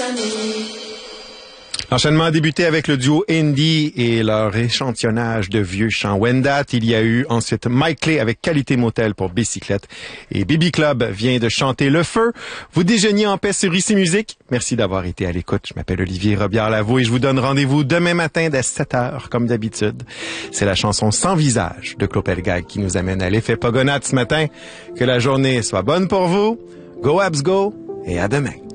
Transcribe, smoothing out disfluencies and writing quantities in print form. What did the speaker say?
L'enchaînement a débuté avec le duo Indie et leur échantillonnage de vieux chants. Wendat, il y a eu ensuite Mike Clay avec Qualité Motel pour Bicyclette. Et Baby Club vient de chanter Le Feu. Vous déjeuniez en paix sur Ici Musique. Merci d'avoir été à l'écoute. Je m'appelle Olivier Robillard-Lavaux et je vous donne rendez-vous demain matin dès 7h, comme d'habitude. C'est la chanson Sans visage de Claude Pelgag qui nous amène à l'effet Pogonat ce matin. Que la journée soit bonne pour vous. Go Abs Go et à demain.